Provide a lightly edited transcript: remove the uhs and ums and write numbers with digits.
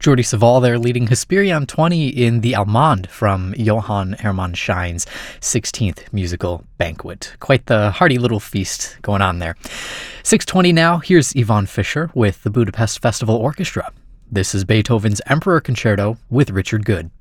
Jordi Savall there leading Hesperion 20 in the Allemande from Johann Hermann Schein's 16th musical banquet. Quite the hearty little feast going on there. 6:20 now, here's Yvonne Fischer with the Budapest Festival Orchestra. This is Beethoven's Emperor Concerto with Richard Good.